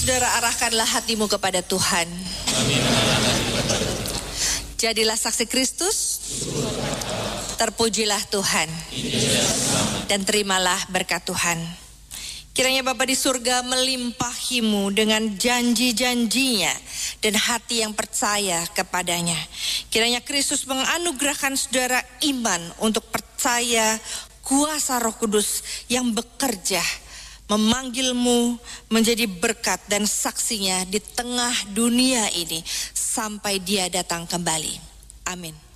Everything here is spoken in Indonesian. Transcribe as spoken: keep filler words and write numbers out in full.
Saudara, arahkanlah hatimu kepada Tuhan. Jadilah saksi Kristus, terpujilah Tuhan, dan terimalah berkat Tuhan. Kiranya Bapa di surga melimpahimu dengan janji-janjinya dan hati yang percaya kepadanya. Kiranya Kristus menganugerahkan saudara iman untuk percaya kuasa Roh Kudus yang bekerja, memanggilmu menjadi berkat dan saksinya di tengah dunia ini sampai Dia datang kembali. Amin.